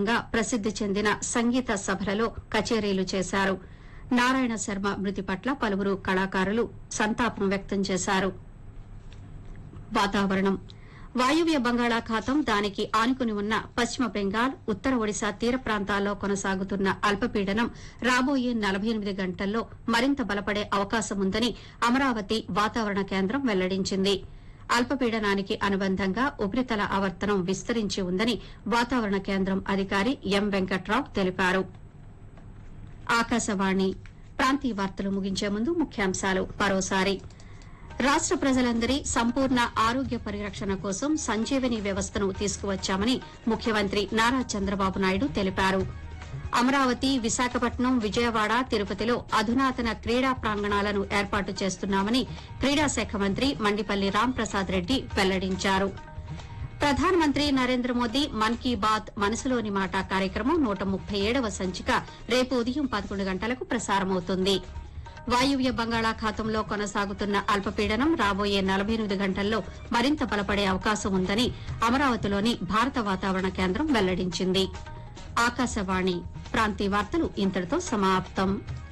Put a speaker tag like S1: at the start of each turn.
S1: వ్యాప్తంగా ప్రసిద్ది చెందిన సంగీత సభలలో కచేరీలు చేశారు. నారాయణ శర్మ మృతి పట్ల పలువురు కళాకారులు సంతాపం వ్యక్తం చేశారు. వాతావరణం వాయువ్య బంగాళాఖాతం దానికి ఆనుకుని ఉన్న పశ్చిమ బెంగాల్ ఉత్తర ఒడిశా తీర ప్రాంతాల్లో కొనసాగుతున్న అల్పపీడనం రాబోయే 48 గంటల్లో మరింత బలపడే అవకాశముందని అమరావతి వాతావరణ కేంద్రం వెల్లడించింది. అల్పపీడనానికి అనుబంధంగా ఉపరితల ఆవర్తనం విస్తరించి ఉందని వాతావరణ కేంద్రం అధికారి ఎం వెంకట్రావు తెలిపారు. ఆకాశవాణి ప్రాంతీయ వార్తలు ముగించే ముందు ముఖ్యాంశాలు మరోసారి. రాష్ట ప్రజలందరి సంపూర్ణ ఆరోగ్య పరిరక్షణ కోసం సంజీవని వ్యవస్థను తీసుకువచ్చామని ముఖ్యమంత్రి నారా చంద్రబాబు నాయుడు తెలిపారు. అమరావతి, విశాఖపట్నం, విజయవాడ, తిరుపతిలో అధునాతన క్రీడా ప్రాంగణాలను ఏర్పాటు చేస్తున్నామని క్రీడా శాఖ మంత్రి మండిపల్లి రాంప్రసాద్ రెడ్డి వెల్లడించారు. ప్రధానమంత్రి నరేంద్ర మోదీ మన్ కీ బాత్ మనసులోని మాట కార్యక్రమం 137వ సంచిక రేపు ఉదయం 11 గంటలకు ప్రసారమవుతుంది. వాయువ్య బంగాళాఖాతంలో కొనసాగుతున్న అల్పపీడనం రాబోయే 48 గంటల్లో మరింత బలపడే అవకాశం ఉందని అమరావతిలోని భారత వాతావరణ కేంద్రం వెల్లడించింది. ఆకాశవాణి ప్రాంతీయ వార్తలు ఇంతటితో సమాప్తం.